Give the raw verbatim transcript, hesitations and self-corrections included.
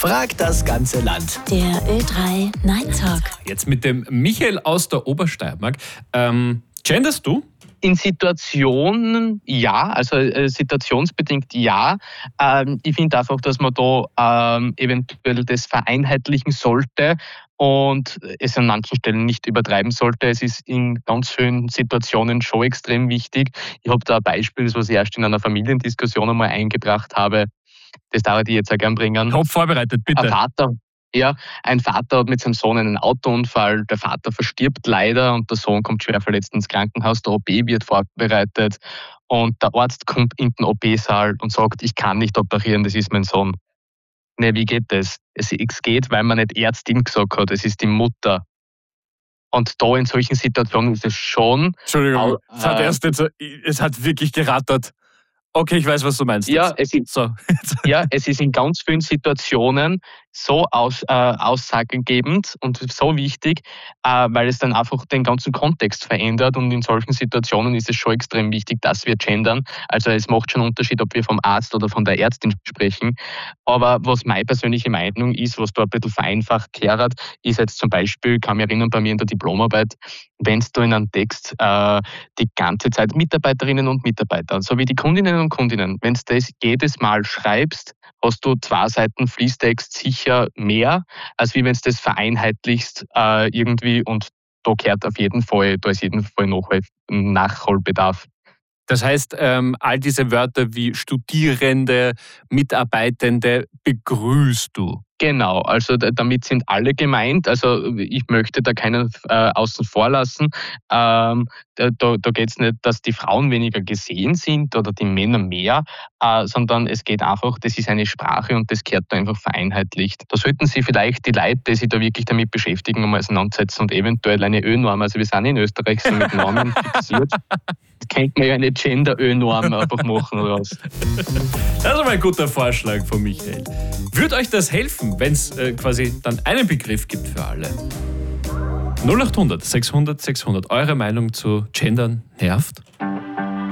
fragt das ganze Land. Der Ö drei Night Talk. Jetzt mit dem Michael aus der Obersteiermark. Ähm, genderst du? In Situationen ja, also äh, situationsbedingt ja. Ähm, ich finde einfach, dass man da ähm, eventuell das vereinheitlichen sollte und es an manchen Stellen nicht übertreiben sollte. Es ist in ganz vielen Situationen schon extrem wichtig. Ich habe da ein Beispiel, das was ich erst in einer Familiendiskussion einmal eingebracht habe. Das darf ich jetzt auch gern bringen. Top vorbereitet, bitte. Ein Vater, ja, ein Vater hat mit seinem Sohn einen Autounfall. Der Vater verstirbt leider und der Sohn kommt schwer verletzt ins Krankenhaus. Der O P wird vorbereitet und der Arzt kommt in den O P-Saal und sagt, ich kann nicht operieren, das ist mein Sohn. Ne, wie geht das? Es geht, weil man nicht Ärztin gesagt hat, es ist die Mutter. Und da in solchen Situationen ist es schon... Entschuldigung, äh, es hat erst jetzt, es hat wirklich gerattert. Okay, ich weiß, was du meinst. Ja, es ist, so. ja, es ist in ganz vielen Situationen so aus, äh, aussagengebend und so wichtig, äh, weil es dann einfach den ganzen Kontext verändert und in solchen Situationen ist es schon extrem wichtig, dass wir gendern. Also es macht schon einen Unterschied, ob wir vom Arzt oder von der Ärztin sprechen. Aber was meine persönliche Meinung ist, was da ein bisschen vereinfacht gehört, ist jetzt zum Beispiel, kann mich erinnern, bei mir in der Diplomarbeit, wenn du in einem Text äh, die ganze Zeit Mitarbeiterinnen und Mitarbeiter, so wie die Kundinnen und Kundinnen, wenn du das jedes Mal schreibst, hast du zwei Seiten Fließtext sicher mehr, als wie wenn du das vereinheitlichst äh, irgendwie und da gehört auf jeden Fall, da ist jeden Fall Nachhol- Nachholbedarf. Das heißt, ähm, all diese Wörter wie Studierende, Mitarbeitende begrüßt du. Genau, also damit sind alle gemeint. Also ich möchte da keinen äh, außen vor lassen. Ähm, da da geht es nicht, dass die Frauen weniger gesehen sind oder die Männer mehr, äh, sondern es geht einfach, das ist eine Sprache und das gehört da einfach vereinheitlicht. Da sollten Sie vielleicht die Leute, die sich da wirklich damit beschäftigen, einmal auseinandersetzen und eventuell eine Ö-Norm, also wir sind in Österreich so mit Normen fixiert, das könnte man ja eine Gender-Ö-Norm einfach machen oder was. Das ist aber ein guter Vorschlag von Michael. Würde euch das helfen, wenn es äh, quasi dann einen Begriff gibt für alle? null acht hundert sechshundert sechshundert. Eure Meinung zu Gendern nervt?